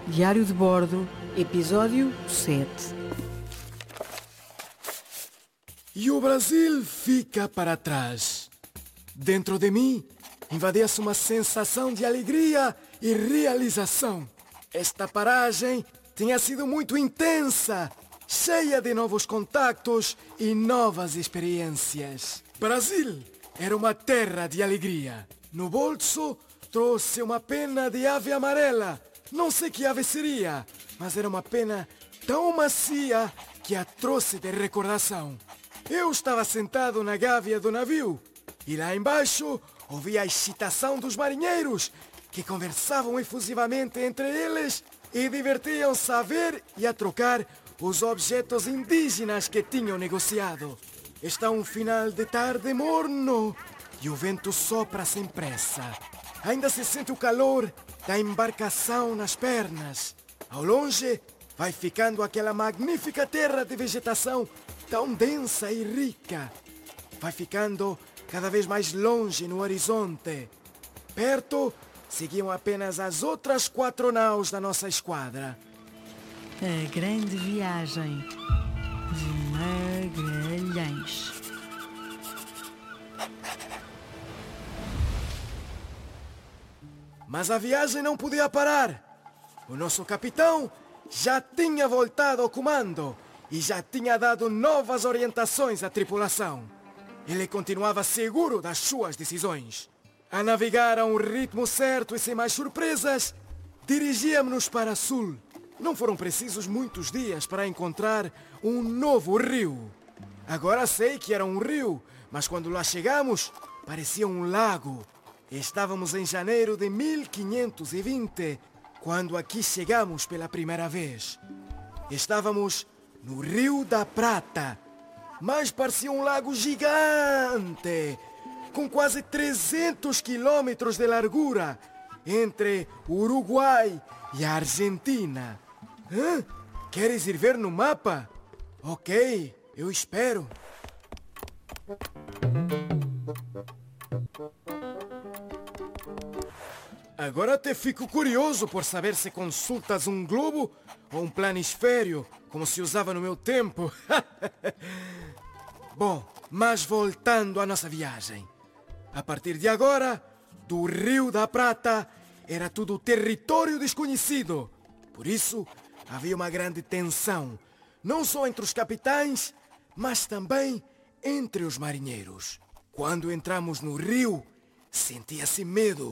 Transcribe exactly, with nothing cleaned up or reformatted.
Diário de Bordo, episódio sete. E o Brasil fica para trás. Dentro de mim, invadia-se uma sensação de alegria e realização. Esta paragem tinha sido muito intensa, cheia de novos contactos e novas experiências. Brasil era uma terra de alegria. No bolso, trouxe uma pena de ave amarela. Não sei que ave seria, mas era uma pena tão macia que a trouxe de recordação. Eu estava sentado na gávea do navio e lá embaixo ouvia a excitação dos marinheiros que conversavam efusivamente entre eles e divertiam-se a ver e a trocar os objetos indígenas que tinham negociado. Está um final de tarde morno e o vento sopra sem pressa. Ainda se sente o calor da embarcação nas pernas. Ao longe, vai ficando aquela magnífica terra de vegetação tão densa e rica. Vai ficando cada vez mais longe no horizonte. Perto, seguiam apenas as outras quatro naus da nossa esquadra. A grande viagem de Magalhães. Mas a viagem não podia parar. O nosso capitão já tinha voltado ao comando e já tinha dado novas orientações à tripulação. Ele continuava seguro das suas decisões. A navegar a um ritmo certo e sem mais surpresas, dirigíamos-nos para sul. Não foram precisos muitos dias para encontrar um novo rio. Agora sei que era um rio, mas quando lá chegamos, parecia um lago. Estávamos em janeiro de mil quinhentos e vinte, quando aqui chegamos pela primeira vez. Estávamos no Rio da Prata, mas parecia um lago gigante, com quase trezentos quilômetros de largura, entre o Uruguai e a Argentina. Hã? Queres ir ver no mapa? Ok, eu espero. Agora até fico curioso por saber se consultas um globo ou um planisfério, como se usava no meu tempo. Bom, mas voltando à nossa viagem. A partir de agora, do Rio da Prata era tudo território desconhecido. Por isso, havia uma grande tensão, não só entre os capitães, mas também entre os marinheiros. Quando entramos no rio, sentia-se medo.